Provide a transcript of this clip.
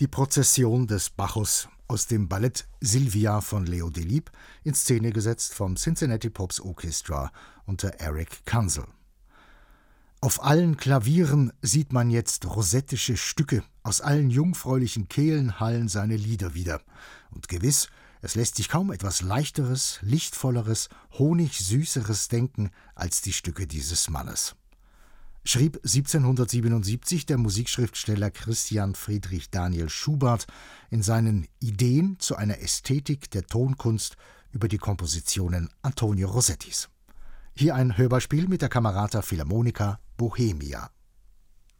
Die Prozession des Bacchus aus dem Ballett Silvia von Leo Delibes, in Szene gesetzt vom Cincinnati Pops Orchestra unter Eric Kansel. Auf allen Klavieren sieht man jetzt rosettische Stücke, aus allen jungfräulichen Kehlen hallen seine Lieder wieder. Und gewiss, es lässt sich kaum etwas Leichteres, Lichtvolleres, Honigsüßeres denken als die Stücke dieses Mannes. Schrieb 1777 der Musikschriftsteller Christian Friedrich Daniel Schubert in seinen Ideen zu einer Ästhetik der Tonkunst über die Kompositionen Antonio Rossettis. Hier ein Hörbarspiel mit der Camerata Philharmonica Bohemia.